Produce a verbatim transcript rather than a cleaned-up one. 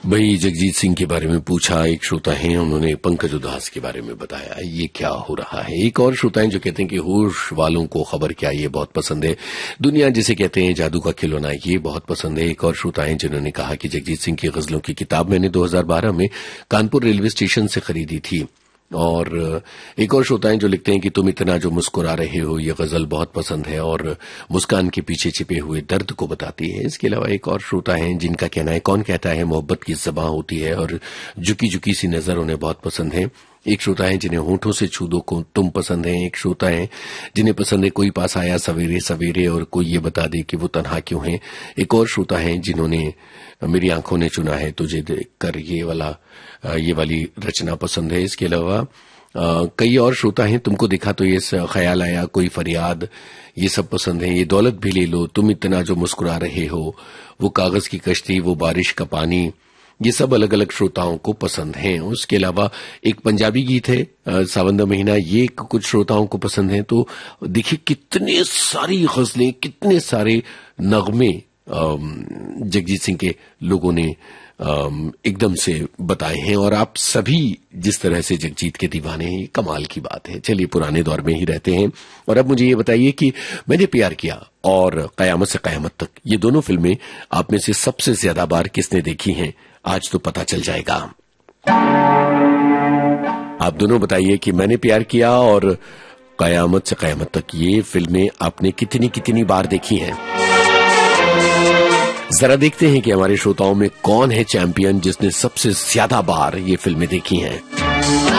भाई जगजीत सिंह के बारे में पूछा, एक श्रोता हैं उन्होंने पंकज उधास के बारे में बताया ये क्या हो रहा है। एक और श्रोता हैं जो कहते हैं कि होश वालों को खबर क्या ये बहुत पसंद है, दुनिया जिसे कहते हैं जादू का खिलौना ये बहुत पसंद है। एक और श्रोता हैं जिन्होंने कहा कि जगजीत सिंह की गजलों की किताब मैंने दो हज़ार बारह में कानपुर रेलवे स्टेशन से खरीदी थी। और एक और श्रोता हैं जो लिखते हैं कि तुम इतना जो मुस्कुरा रहे हो ये गजल बहुत पसंद है और मुस्कान के पीछे छिपे हुए दर्द को बताती है। इसके अलावा एक और श्रोता हैं जिनका कहना है कौन कहता है मोहब्बत की ज़बां होती है और झुकी झुकी सी नजर उन्हें बहुत पसंद है। एक श्रोता है जिन्हें होठों से छू दो को तुम पसंद है। एक श्रोता है जिन्हें पसंद है कोई पास आया सवेरे सवेरे और कोई ये बता दे कि वो तन्हा क्यों है। एक और श्रोता है जिन्होंने मेरी आंखों ने चुना है तुझे देखकर ये वाला ये वाली रचना पसंद है। इसके अलावा कई और श्रोता हैं तुमको देखा तो ये ख्याल आया, कोई फरियाद, ये सब पसंद है। ये दौलत भी ले लो, तुम इतना जो मुस्कुरा रहे हो, वो कागज की कश्ती, वो बारिश का पानी, ये सब अलग अलग श्रोताओं को पसंद हैं। उसके अलावा एक पंजाबी गीत है सावन दा महीना, ये कुछ श्रोताओं को पसंद है। तो देखिए कितने सारी गजलें, कितने सारे नगमे जगजीत सिंह के लोगों ने एकदम से बताए हैं और आप सभी जिस तरह से जगजीत के दीवाने हैं, कमाल की बात है। चलिए पुराने दौर में ही रहते हैं और अब मुझे ये बताइए कि मैंने प्यार किया और कयामत से कयामत तक ये दोनों फिल्में आप में से सबसे ज्यादा बार किसने देखी हैं, आज तो पता चल जाएगा। आप दोनों बताइए कि मैंने प्यार किया और कयामत से कयामत तक ये फिल्में आपने कितनी कितनी बार देखी हैं। जरा देखते हैं कि हमारे श्रोताओं में कौन है चैंपियन जिसने सबसे ज्यादा बार ये फिल्में देखी हैं।